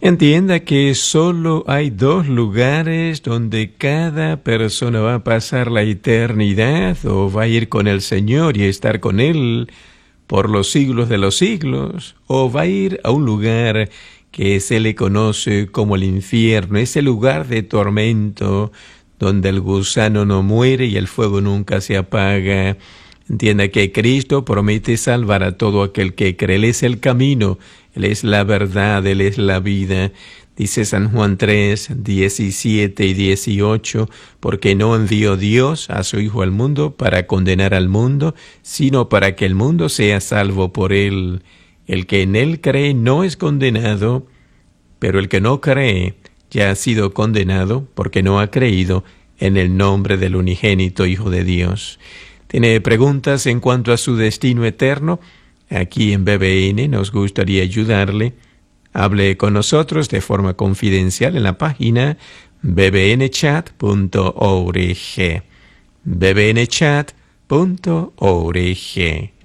Entienda que solo hay dos lugares donde cada persona va a pasar la eternidad o va a ir con el Señor y estar con Él por los siglos de los siglos, o va a ir a un lugar que se le conoce como el infierno, ese lugar de tormento donde el gusano no muere y el fuego nunca se apaga. Entienda que Cristo promete salvar a todo aquel que cree. Él es el camino, Él es la verdad, Él es la vida. Dice San Juan 3, 17 y 18, porque no envió Dios a su Hijo al mundo para condenar al mundo, sino para que el mundo sea salvo por Él. El que en Él cree no es condenado, pero el que no cree ya ha sido condenado porque no ha creído en el nombre del unigénito Hijo de Dios. ¿Tiene preguntas en cuanto a su destino eterno? Aquí en BBN nos gustaría ayudarle. Hable con nosotros de forma confidencial en la página bbnchat.org. bbnchat.org.